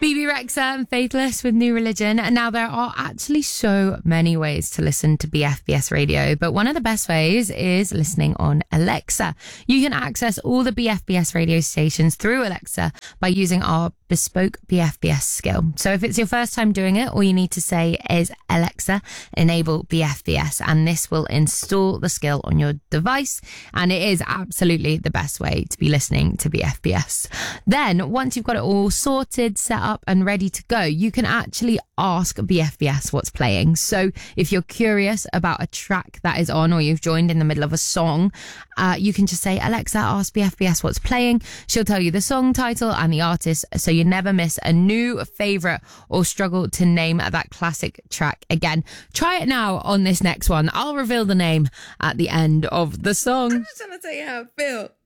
Bebe Rexha and Faithless with New Religion. And now there are actually so many ways to listen to BFBS radio, but one of the best ways is listening on Alexa. You can access all the BFBS radio stations through Alexa by using our bespoke BFBS skill. So if it's your first time doing it, all you need to say is Alexa, enable BFBS, and this will install the skill on your device. And it is absolutely the best way to be listening to BFBS. Then once you've got it all sorted, set up and ready to go, you can actually ask BFBS what's playing. So if you're curious about a track that is on, or you've joined in the middle of a song, you can just say, Alexa, ask BFBS what's playing. She'll tell you the song title and the artist, so you never miss a new favourite or struggle to name that classic track again. Try it now on this next one. I'll reveal the name at the end of the song. I'm just trying to tell you how I feel.